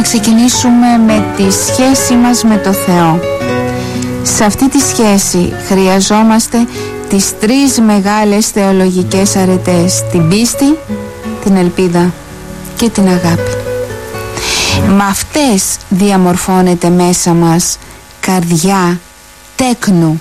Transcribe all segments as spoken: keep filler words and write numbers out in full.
ξεκινήσουμε με τη σχέση μας με το Θεό. Σε αυτή τη σχέση χρειαζόμαστε τις τρεις μεγάλες θεολογικές αρετές: την πίστη, την ελπίδα και την αγάπη. Με αυτές διαμορφώνεται μέσα μας καρδιά τέκνου.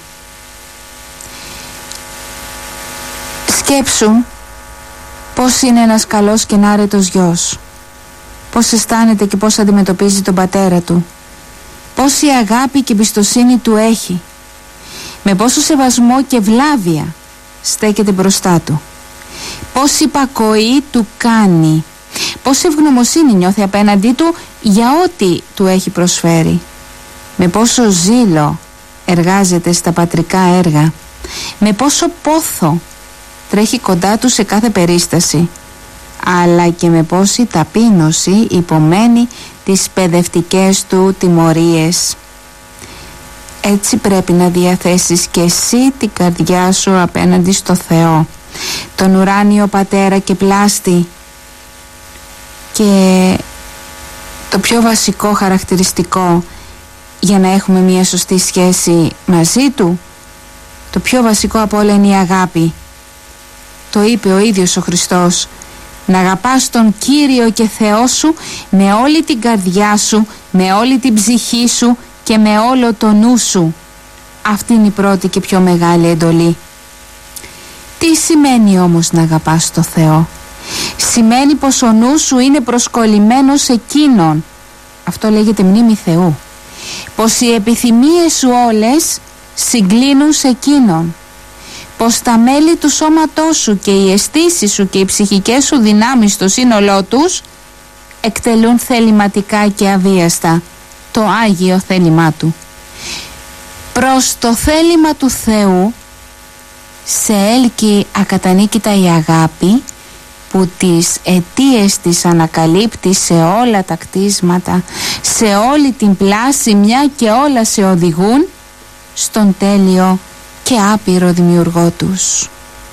Σκέψου πώς είναι ένας καλός και ενάρετος γιος, πώς αισθάνεται και πώς αντιμετωπίζει τον πατέρα του, πόση αγάπη και εμπιστοσύνη του έχει, με πόσο σεβασμό και βλάβεια στέκεται μπροστά του, πόση υπακοή του κάνει, πόση ευγνωμοσύνη νιώθει απέναντί του για ό,τι του έχει προσφέρει, με πόσο ζήλο εργάζεται στα πατρικά έργα, με πόσο πόθο τρέχει κοντά του σε κάθε περίσταση, αλλά και με πόση ταπείνωση υπομένει τις παιδευτικές του τιμωρίες. Έτσι πρέπει να διαθέσεις και εσύ την καρδιά σου απέναντι στο Θεό, τον ουράνιο Πατέρα και πλάστη. Και το πιο βασικό χαρακτηριστικό για να έχουμε μια σωστή σχέση μαζί του, το πιο βασικό από όλα είναι η αγάπη. Το είπε ο ίδιος ο Χριστός: να αγαπάς τον Κύριο και Θεό σου με όλη την καρδιά σου, με όλη την ψυχή σου και με όλο το νου σου. Αυτή είναι η πρώτη και πιο μεγάλη εντολή. Τι σημαίνει όμως να αγαπάς το Θεό? Σημαίνει πως ο νους σου είναι προσκολλημένος σε Εκείνον. Αυτό λέγεται μνήμη Θεού. Πως οι επιθυμίες σου όλες συγκλίνουν σε Εκείνον. Πως τα μέλη του σώματός σου και οι αισθήσεις σου και οι ψυχικές σου δυνάμεις στο σύνολό τους εκτελούν θεληματικά και αβίαστα το Άγιο θέλημά Του. Προς το θέλημα του Θεού σε έλκει ακατανίκητα η αγάπη, που τις αιτίες της ανακαλύπτει σε όλα τα κτίσματα, σε όλη την πλάση, μια και όλα σε οδηγούν στον τέλειο και άπειρο δημιουργό τους.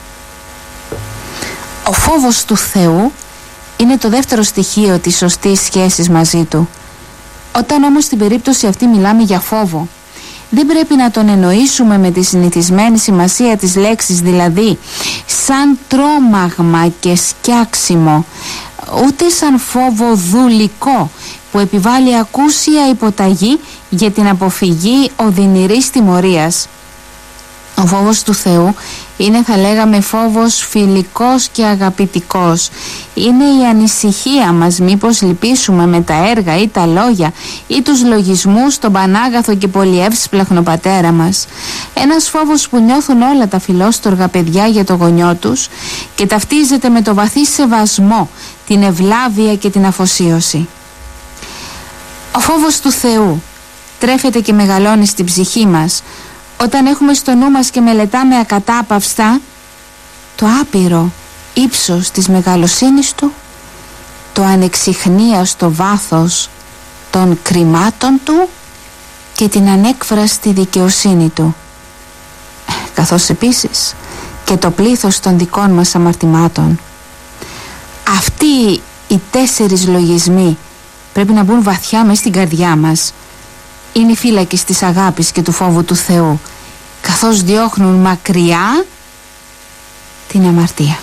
Ο φόβος του Θεού είναι το δεύτερο στοιχείο της σωστής σχέσης μαζί Του. Όταν όμως στην περίπτωση αυτή μιλάμε για φόβο, δεν πρέπει να τον εννοήσουμε με τη συνηθισμένη σημασία της λέξης, δηλαδή σαν τρόμαγμα και σκιάξιμο, ούτε σαν φόβο δουλικό που επιβάλλει ακούσια υποταγή για την αποφυγή οδυνηρής τιμωρίας. Ο φόβος του Θεού είναι, θα λέγαμε, φόβος φιλικός και αγαπητικός. Είναι η ανησυχία μας μήπως λυπήσουμε με τα έργα ή τα λόγια ή τους λογισμούς τον πανάγαθο και πολυεύσπλαχνο πατέρα μας. Ένας φόβος που νιώθουν όλα τα φιλόστοργα παιδιά για το γονιό τους και ταυτίζεται με το βαθύ σεβασμό, την ευλάβεια και την αφοσίωση. Ο φόβος του Θεού τρέφεται και μεγαλώνει στην ψυχή μας όταν έχουμε στο νου μας και μελετάμε ακατάπαυστα το άπειρο ύψος της μεγαλοσύνης Του, το ανεξιχνίαστο βάθος των κρυμάτων Του και την ανέκφραστη δικαιοσύνη Του, καθώς επίσης και το πλήθος των δικών μας αμαρτημάτων. Αυτοί οι τέσσερις λογισμοί πρέπει να μπουν βαθιά μες στην καρδιά μας. Είναι οι φύλακες της αγάπης και του φόβου του Θεού, καθώς διώχνουν μακριά την αμαρτία.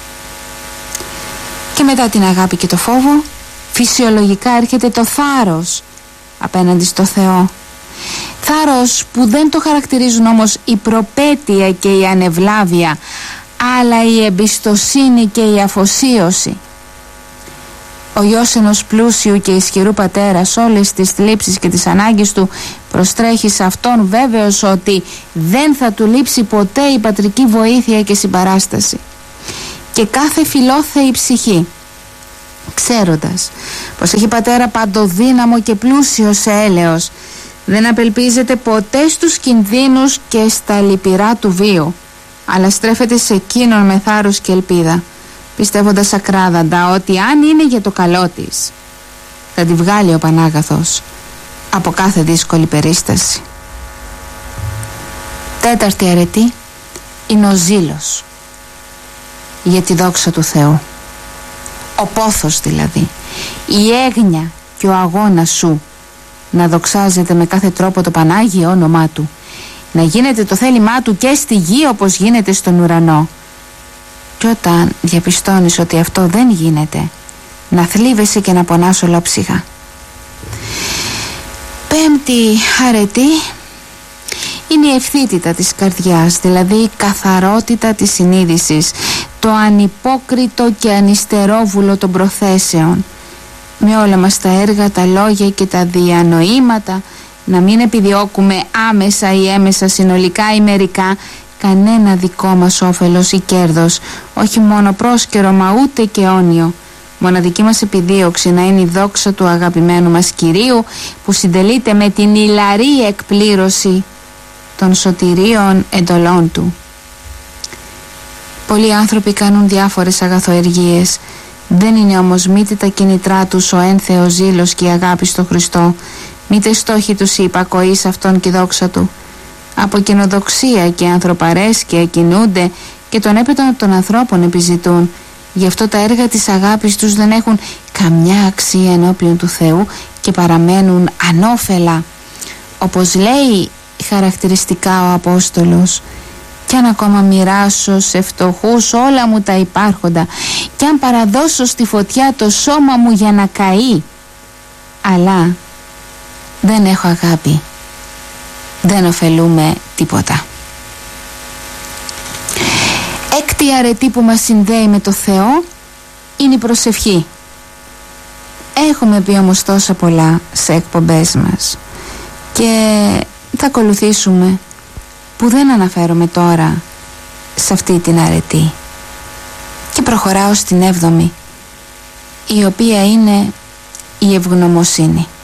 Και μετά την αγάπη και το φόβο, φυσιολογικά έρχεται το θάρρος απέναντι στο Θεό. Θάρρος που δεν το χαρακτηρίζουν όμως η προπέτεια και η ανεβλάβεια, αλλά η εμπιστοσύνη και η αφοσίωση. Ο γιος ενός πλούσιου και ισχυρού πατέρα σε όλες τις θλίψεις και τις ανάγκες του προστρέχει σε αυτόν, βέβαιος ότι δεν θα του λείψει ποτέ η πατρική βοήθεια και συμπαράσταση. Και κάθε φιλόθεη ψυχή, ξέροντας πως έχει πατέρα παντοδύναμο και πλούσιο σε έλεος, δεν απελπίζεται ποτέ στους κινδύνους και στα λυπηρά του βίου, αλλά στρέφεται σε εκείνον με θάρρος και ελπίδα, πιστεύοντας ακράδαντα ότι αν είναι για το καλό της, θα τη βγάλει ο Πανάγαθος από κάθε δύσκολη περίσταση. Τέταρτη αρετή είναι ο ζήλος για τη δόξα του Θεού. Ο πόθος δηλαδή, η έγνοια και ο αγώνας σου να δοξάζεται με κάθε τρόπο το Πανάγιο όνομά του, να γίνεται το θέλημά του και στη γη όπως γίνεται στον ουρανό. Και όταν διαπιστώνεις ότι αυτό δεν γίνεται, να θλίβεσαι και να πονάς ολόψυχα. Πέμπτη αρετή είναι η ευθύτητα της καρδιάς, δηλαδή η καθαρότητα της συνείδησης, το ανυπόκριτο και ανυστερόβουλο των προθέσεων. Με όλα μας τα έργα, τα λόγια και τα διανοήματα να μην επιδιώκουμε άμεσα ή έμεσα, συνολικά ή μερικά, κανένα δικό μας όφελος ή κέρδος, όχι μόνο πρόσκαιρο μα ούτε και αιώνιο. Μοναδική μας επιδίωξη να είναι η δόξα του αγαπημένου μας Κυρίου, που συντελείται με την ηλαρή εκπλήρωση των σωτηρίων εντολών του. Πολλοί άνθρωποι κάνουν διάφορες αγαθοεργίες, δεν είναι όμως μήτε τα κίνητρά τους ο ένθεος ζήλος και η αγάπη στο Χριστό, μήτε στόχοι τους η υπακοή σε Αυτόν και η δόξα του. Από κοινοδοξία και ανθρωπαρέσκεια κινούνται και τον έπετον των ανθρώπων επιζητούν. Γι' αυτό τα έργα της αγάπης τους δεν έχουν καμιά αξία ενώπιον του Θεού και παραμένουν ανώφελα. Όπως λέει χαρακτηριστικά ο Απόστολος, κι αν ακόμα μοιράσω σε φτωχούς όλα μου τα υπάρχοντα, κι αν παραδώσω στη φωτιά το σώμα μου για να καεί, αλλά δεν έχω αγάπη, δεν ωφελούμε τίποτα. Έκτη αρετή που μας συνδέει με το Θεό είναι η προσευχή. Έχουμε πει όμως τόσα πολλά σε εκπομπές μας και θα ακολουθήσουμε, που δεν αναφέρομαι τώρα σε αυτή την αρετή, και προχωράω στην έβδομη, η οποία είναι η ευγνωμοσύνη.